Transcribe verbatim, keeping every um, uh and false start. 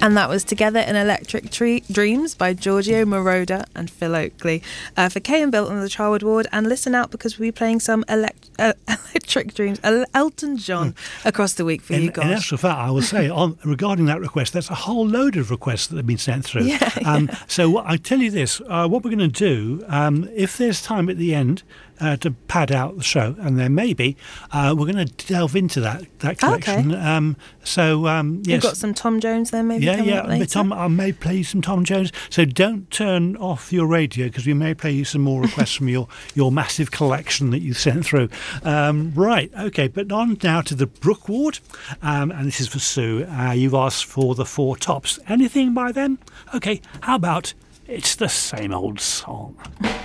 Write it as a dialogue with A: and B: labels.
A: And that was Together in Electric Tree- Dreams by Giorgio Moroder and Phil Oakley uh, for Kay and Bill on the Charwood Ward. And listen out, because we'll be playing some elect- uh, Electric Dreams, El- Elton John across the week for
B: in,
A: you guys.
B: In actual fact, I will say, on regarding that request, there's a whole load of requests that have been sent through.
A: Yeah,
B: um,
A: yeah.
B: So what, I tell you this, uh, what we're going to do, um, if there's time at the end uh, to pad out the show, and there may be, uh, we're going to delve into that, that collection.
A: Okay.
B: Um, so, um, yes.
A: You've got some Tom Jones then, maybe?
B: Yeah,
A: coming
B: yeah.
A: up later?
B: But Tom, I may play you some Tom Jones. So don't turn off your radio, because we may play you some more requests from your, your massive collection that you sent through. Um, right, okay. But on now to the Brook Ward, um, and this is for Sue. Uh, you've asked for the Four Tops. Anything by them? Okay. How about It's the Same Old Song?